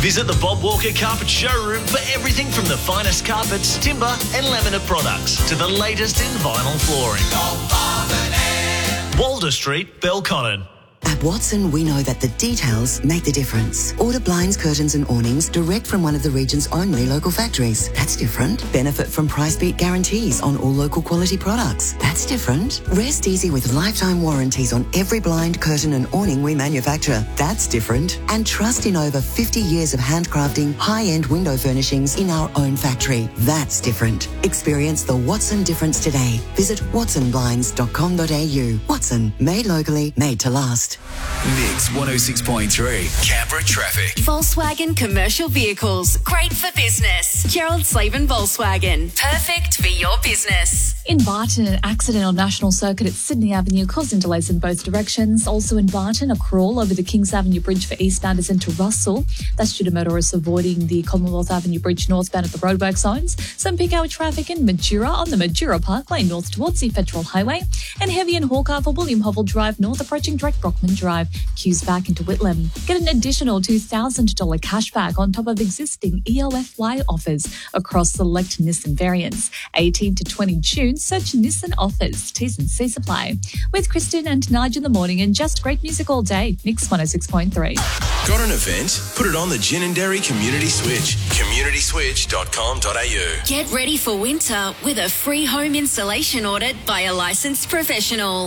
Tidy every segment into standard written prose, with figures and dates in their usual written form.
Visit the Bob Walker Carpet Showroom for everything from the finest carpets, timber and laminate products to the latest in vinyl flooring. Walder Street, Belconnen. At Watson, we know that the details make the difference. Order blinds, curtains and awnings direct from one of the region's only local factories. That's different. Benefit from price beat guarantees on all local quality products. That's different. Rest easy with lifetime warranties on every blind, curtain and awning we manufacture. That's different. And trust in over 50 years of handcrafting high-end window furnishings in our own factory. That's different. Experience the Watson difference today. Visit watsonblinds.com.au. Watson, made locally, made to last. Mix 106.3, Canberra traffic. Volkswagen Commercial Vehicles. Great for business. Gerald Slavin Volkswagen. Perfect for your business. In Barton, an accident on National Circuit at Sydney Avenue causing delays in both directions. Also in Barton, a crawl over the Kings Avenue Bridge for eastbounders into Russell. That's due to motorists avoiding the Commonwealth Avenue Bridge northbound at the roadwork zones. Some peak hour traffic in Majura on the Majura Parkway north towards the Federal Highway. And heavy in Hawkeye for William Hovell Drive north approaching direct Brockman Drive. Queues back into Whitlam. Get an additional $2,000 cashback on top of existing EOFY offers across select Nissan variants. 18 to 20 June, search Nissan offers. T's and C's apply. With Kristen and Nige in the morning and just great music all day. Mix 106.3. Got an event? Put it on the Gin and Dairy Community Switch. communityswitch.com.au. Get ready for winter with a free home installation audit by a licensed professional.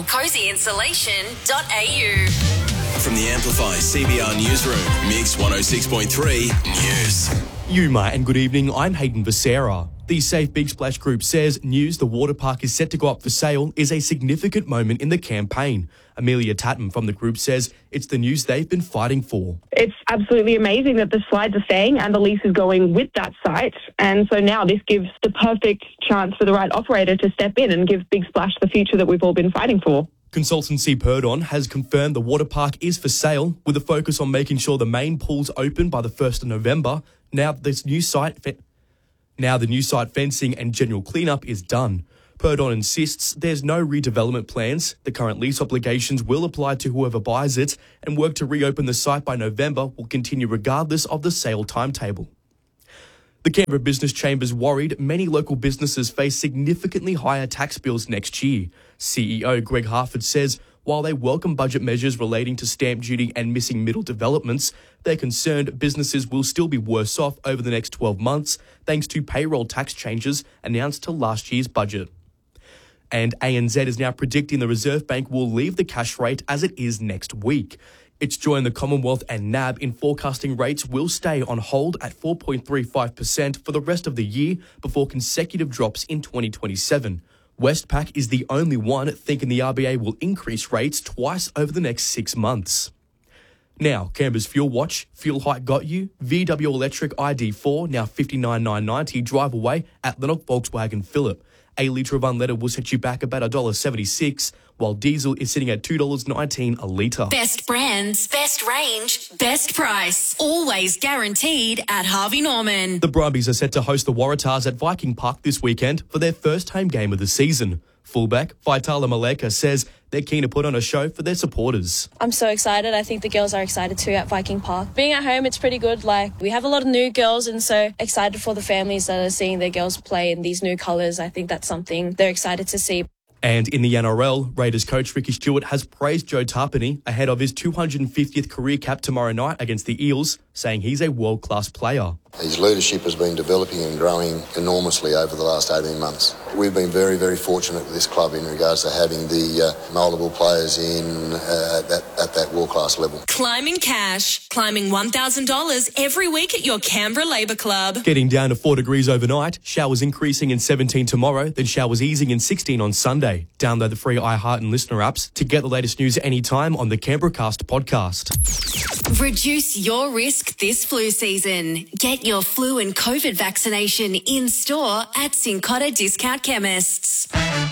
cozyinsulation.au. From the Amplify CBR Newsroom, Mix 106.3 News. Yuma and good evening, I'm Hayden Becerra. The Safe Big Splash Group says news the water park is set to go up for sale is a significant moment in the campaign. Amelia Tatton from the group says it's the news they've been fighting for. It's absolutely amazing that the slides are staying and the lease is going with that site. And so now this gives the perfect chance for the right operator to step in and give Big Splash the future that we've all been fighting for. Consultancy Purdon has confirmed the water park is for sale with a focus on making sure the main pool's open by the 1st of November. Now the new site fencing and general cleanup is done. Purdon insists there's no redevelopment plans. The current lease obligations will apply to whoever buys it, and work to reopen the site by November will continue regardless of the sale timetable. The Canberra Business Chamber's worried many local businesses face significantly higher tax bills next year. CEO Greg Harford says while they welcome budget measures relating to stamp duty and missing middle developments, they're concerned businesses will still be worse off over the next 12 months thanks to payroll tax changes announced to last year's budget. And ANZ is now predicting the Reserve Bank will leave the cash rate as it is next week. It's joined the Commonwealth and NAB in forecasting rates will stay on hold at 4.35% for the rest of the year before consecutive drops in 2027. Westpac is the only one thinking the RBA will increase rates twice over the next 6 months. Now, Canberra's Fuel Watch. Fuel hike got you. VW Electric ID4, now $59,990. Drive away at Lennox Volkswagen Phillip. A litre of unleaded will set you back about $1.76, while diesel is sitting at $2.19 a litre. Best brands, best range, best price. Always guaranteed at Harvey Norman. The Brumbies are set to host the Waratahs at Viking Park this weekend for their first home game of the season. Fullback Vaitala Maleka says they're keen to put on a show for their supporters. I'm so excited. I think the girls are excited too at Viking Park. Being at home, it's pretty good. We have a lot of new girls and so excited for the families that are seeing their girls play in these new colours. I think that's something they're excited to see. And in the NRL, Raiders coach Ricky Stewart has praised Joe Tarpany ahead of his 250th career cap tomorrow night against the Eels, saying he's a world-class player. His leadership has been developing and growing enormously over the last 18 months. We've been very, very fortunate with this club in regards to having the multiple players in at that world-class level. Climbing cash. Climbing $1,000 every week at your Canberra Labour Club. Getting down to 4 degrees overnight, showers increasing in 17 tomorrow, then showers easing in 16 on Sunday. Download the free iHeart and Listener apps to get the latest news anytime on the Canberra Cast podcast. Reduce your risk this flu season. Get your flu and COVID vaccination in store at Cincotta Discount Chemists.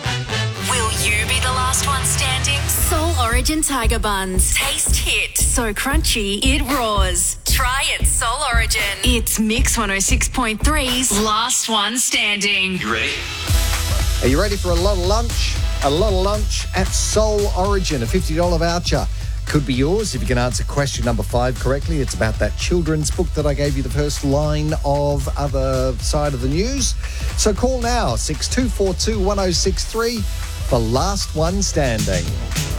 Will you be the last one standing? Soul Origin Tiger Buns. Taste hit. So crunchy, it roars. Try it, Soul Origin. It's Mix 106.3's Last One Standing. You ready? Are you ready for a lot of lunch? A lot of lunch at Soul Origin, a $50 voucher. could be yours if you can answer question number 5 correctly. It's about that children's book that I gave you the first line of other side of the news. So call now, 6242 1063 for last one standing.